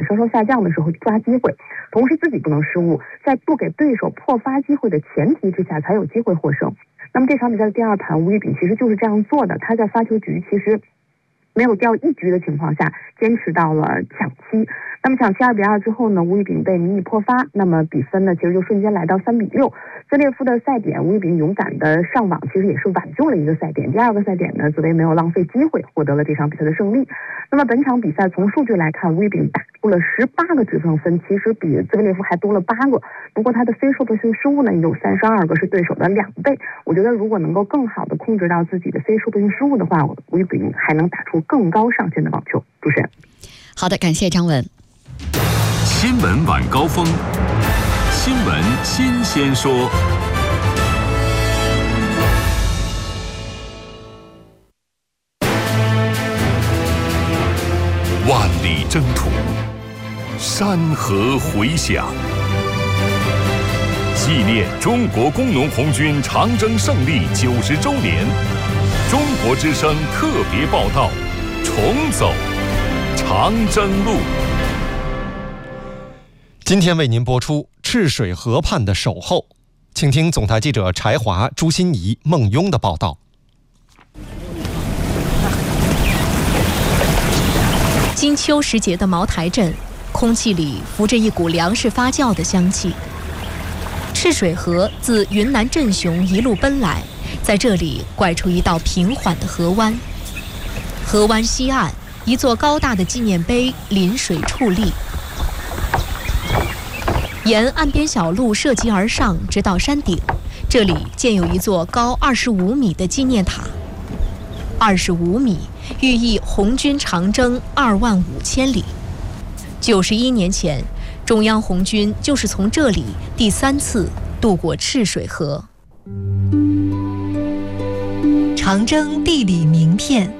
稍稍下降的时候抓机会，同时自己不能失误，在不给对手破发机会的前提之下才有机会获胜。那么这场比赛的第2盘，吴玉炳其实就是这样做的，他在发球局其实没有掉一局的情况下，坚持到了抢七。那么抢七2比2之后呢，吴玉炳被迷你破发，那么比分呢其实就瞬间来到3比6。兹列夫的赛点，吴玉炳勇敢的上网，其实也是挽救了一个赛点。第2个赛点呢，紫薇没有浪费机会，获得了这场比赛的胜利。那么本场比赛从数据来看，吴玉炳打出了18个制胜分，其实比兹维列夫还多了8个。不过他的非受迫性失误呢，有32个，是对手的2倍。我觉得如果能够更好的控制到自己的非受迫性失误的话，吴玉炳还能打出更高上限的网球。主持人， 好的，感谢张文。 新闻晚高峰，新闻新鲜说。万里征途，山河回响，纪念中国工农红军长征胜利90周年，中国之声特别报道：重走长征路。 今天为您播出赤水河畔的守候，请听总台记者柴华、朱欣怡、孟庸的报道。 金秋时节的茅台镇，空气里浮着一股粮食发酵的香气。赤水河自云南镇雄一路奔来，在这里拐出一道平缓的河湾。河湾西岸，一座高大的纪念碑临水矗立。沿岸边小路涉级而上，直到山顶，这里建有一座高25米的纪念塔。25米，寓意红军长征25000里。91年前，中央红军就是从这里第3次渡过赤水河。 长征地理名片。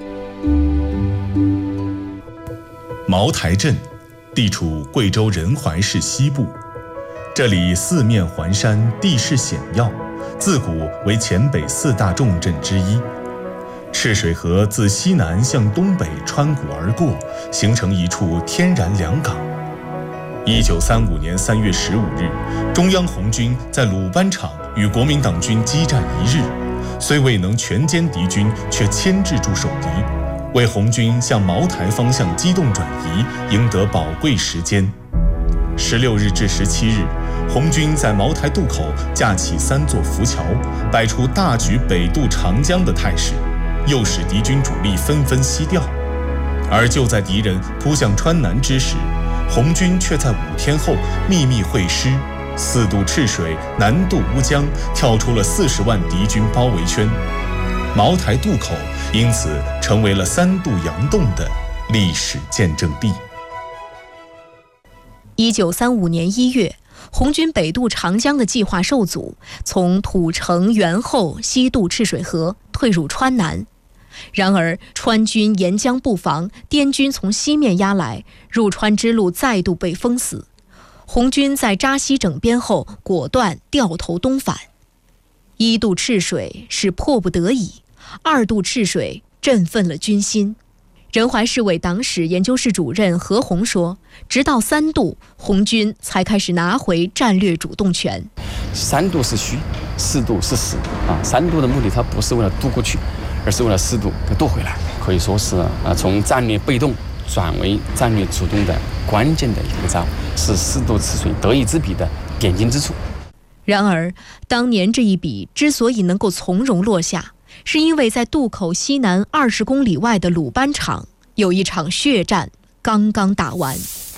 茅台镇地处贵州仁怀市西部，这里四面环山，地势险要，自古为黔北4大重镇之一。赤水河自西南向东北穿谷而过，形成一处天然良港。1935年3月15日，中央红军在鲁班场与国民党军激战1日，虽未能全歼敌军，却牵制住守敌，为红军向茅台方向机动转移赢得宝贵时间。16日至17日，红军在茅台渡口架起3座浮桥，摆出大举北渡长江的态势，诱使敌军主力纷纷西调。而就在敌人扑向川南之时，红军却在5天后秘密会师，4渡赤水，南渡乌江，跳出了40万敌军包围圈。茅台渡口因此成为了3渡洋洞的历史见证地。 1935年1月，红军北渡长江的计划受阻，从土城、元后西渡赤水河，退入川南。然而川军沿江布防，滇军从西面压来，入川之路再度被封死。红军在扎西整编后，果断掉头东返。1渡赤水是迫不得已，2渡赤水振奋了军心。仁怀市委党史研究室主任何红说，直到3渡，红军才开始拿回战略主动权。 3渡是虚，4渡是实3渡的目的，它不是为了渡过去，而是为了4渡给渡回来，可以说是从战略被动转为战略主动的关键的一个招，是4渡赤水得一之笔的点睛之处。 然而当年这一笔之所以能够从容落下，是因为在渡口西南20公里外的鲁班场有一场血战刚刚打完。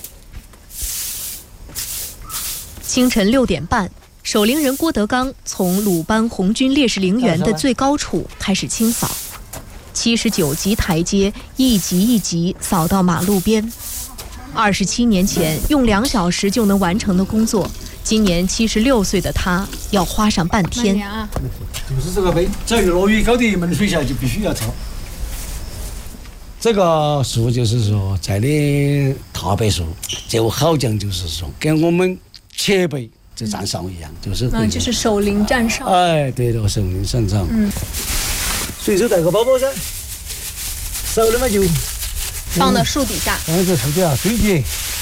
清晨6点半，守陵人郭德纲从鲁班红军烈士陵园的最高处开始清扫，79级台阶一级一级扫到马路边。27年前用2小时就能完成的工作，今年76岁的他要花上半天。 就是这个碑，只要一落雨，高地门水下就必须要抄。这个树就是说在的大柏树，这个好讲就是说跟我们前辈这站哨一样， 就是守陵站哨。 哎，对了，守陵站哨。随手带个包包噻，少了嘛就放到树底下。 放在树底下堆起。